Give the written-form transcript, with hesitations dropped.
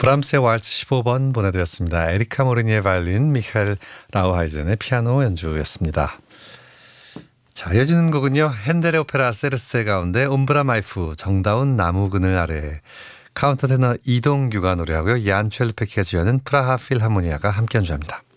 브람스의 왈츠 15번 보내드렸습니다. 에리카 모리니의 바이올린, 미카엘 라우하이젠의 피아노 연주였습니다. 자, 이어지는 곡은요. 핸델의 오페라 세르세 가운데 옴브라 마이프, 정다운 나무 그늘 아래, 카운터 테너 이동규가 노래하고요. 얀 첼르페키가 지휘하는 프라하 필하모니아가 함께 연주합니다.